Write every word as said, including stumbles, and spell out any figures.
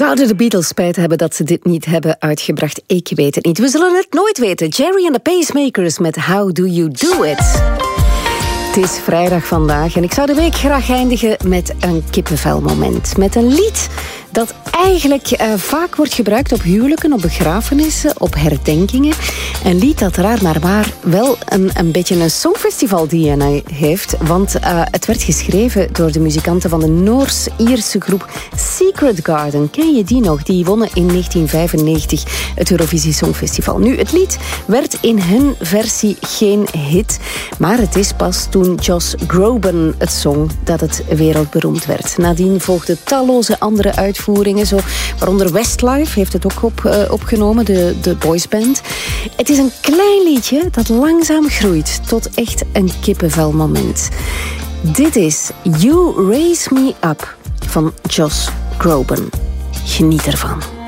Zouden de Beatles spijt hebben dat ze dit niet hebben uitgebracht? Ik weet het niet. We zullen het nooit weten. Jerry and the Pacemakers met How Do You Do It? Het is vrijdag vandaag en ik zou de week graag eindigen met een kippenvelmoment. Met een lied dat eigenlijk uh, vaak wordt gebruikt op huwelijken, op begrafenissen, op herdenkingen. Een lied dat raar maar waar wel een, een beetje een songfestival-D N A heeft. Want uh, het werd geschreven door de muzikanten van de Noors-Ierse groep Secret Garden. Ken je die nog? Die wonnen in negentien vijfennegentig het Eurovisie Songfestival. Nu, het lied werd in hun versie geen hit. Maar het is pas toen Josh Groban het zong dat het wereldberoemd werd. Nadien volgden talloze andere uitvoeringen. Zo, waaronder Westlife heeft het ook op, uh, opgenomen, de, de boysband. Het is een klein liedje dat langzaam groeit tot echt een kippenvelmoment. Dit is You Raise Me Up van Josh Groban. Geniet ervan.